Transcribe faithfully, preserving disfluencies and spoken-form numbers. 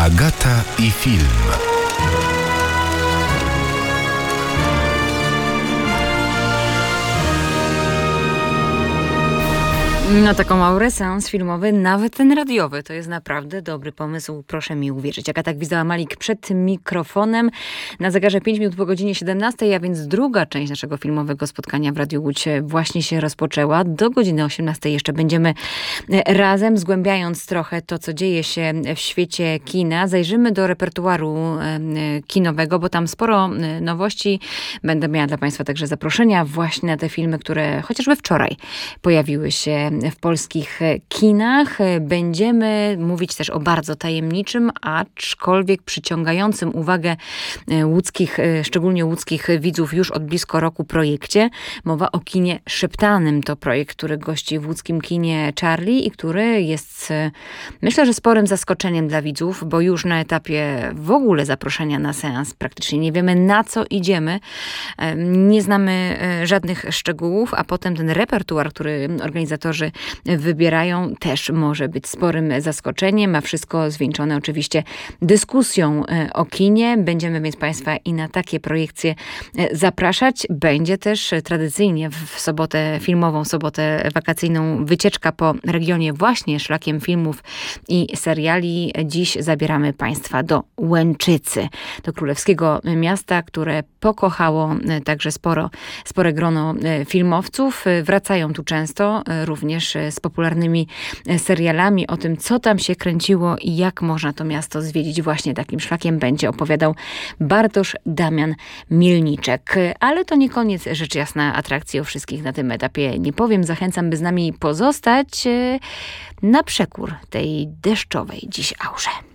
Agata i film. No taką aurę seans filmowy, nawet ten radiowy, to jest naprawdę dobry pomysł, proszę mi uwierzyć. Agata Gwizdała-Malik przed mikrofonem, na zegarze pięć minut po godzinie siedemnastej, a więc druga część naszego filmowego spotkania w Radiu Łódź właśnie się rozpoczęła. Do godziny osiemnastej jeszcze będziemy razem, zgłębiając trochę to, co dzieje się w świecie kina. Zajrzymy do repertuaru kinowego, bo tam sporo nowości. Będę miała dla Państwa także zaproszenia właśnie na te filmy, które chociażby wczoraj pojawiły się w polskich kinach. Będziemy mówić też o bardzo tajemniczym, aczkolwiek przyciągającym uwagę łódzkich, szczególnie łódzkich widzów już od blisko roku projekcie. Mowa o kinie szeptanym. To projekt, który gości w łódzkim kinie Charlie i który jest, myślę, że sporym zaskoczeniem dla widzów, bo już na etapie w ogóle zaproszenia na seans praktycznie nie wiemy, na co idziemy. Nie znamy żadnych szczegółów, a potem ten repertuar, który organizatorzy wybierają, też może być sporym zaskoczeniem, a wszystko zwieńczone oczywiście dyskusją o kinie. Będziemy więc Państwa i na takie projekcje zapraszać. Będzie też tradycyjnie w sobotę filmową, sobotę wakacyjną wycieczka po regionie właśnie szlakiem filmów i seriali. Dziś zabieramy Państwa do Łęczycy, do królewskiego miasta, które pokochało także sporo, spore grono filmowców. Wracają tu często również z popularnymi serialami. O tym, co tam się kręciło i jak można to miasto zwiedzić właśnie takim szlakiem, będzie opowiadał Bartosz Damian Mielniczek. Ale to nie koniec, rzecz jasna, atrakcji. O wszystkich na tym etapie nie powiem. Zachęcam, by z nami pozostać na przekór tej deszczowej dziś aurze.